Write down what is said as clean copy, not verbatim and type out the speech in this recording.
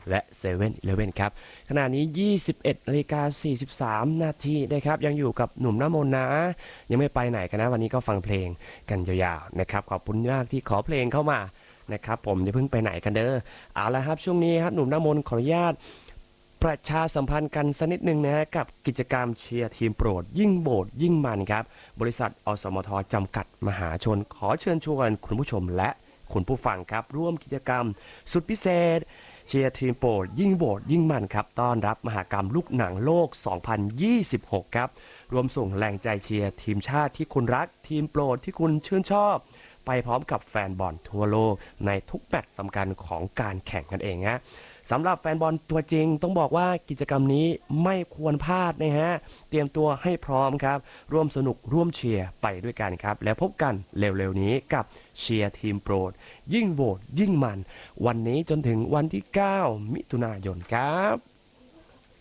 และ7 e เ e ่ e อครับขณะนี้ 21:43 นาทีนะครับยังอยู่กับหนุ่มน้ำมนต์นะยังไม่ไปไหนกันนะวันนี้ก็ฟังเพลงกันยาวๆนะครับขอบคุณมากที่ขอเพลงเข้ามานะครับผมอย่าเพิ่งไปไหนกันเด้อเอาละครับช่วงนี้ครับหนุ่มน้ำมนต์ขออนุญาตประชาสัมพันธ์กันสักนิดหนึ่งนะฮะกับกิจกรรมเชียร์ทีมโปรดยิ่งโบสยิ่งมันครับบริษัทอสมทจำกัดมหาชนขอเชิญชวนคุณผู้ชมและคุณผู้ฟังครับร่วมกิจกรรมสุดพิเศษเชียร์ทีมโปรดยิ่งโบสยิ่งมันครับต้อนรับมหกรรมลูกหนังโลก 2026 ครับรวมส่งแรงใจเชียร์ทีมชาติที่คุณรักทีมโปรดที่คุณชื่นชอบไปพร้อมกับแฟนบอลทั่วโลกในทุกแมตช์สำคัญของการแข่งกันเองฮะสำหรับแฟนบอลตัวจริงต้องบอกว่ากิจกรรมนี้ไม่ควรพลาดนะฮะเตรียมตัวให้พร้อมครับร่วมสนุกร่วมเชียร์ไปด้วยกันครับแล้วพบกันเร็วๆนี้กับเชียร์ทีมโปรดยิ่งโหวตยิ่งมันวันนี้จนถึงวันที่ 9 มิถุนายนครับ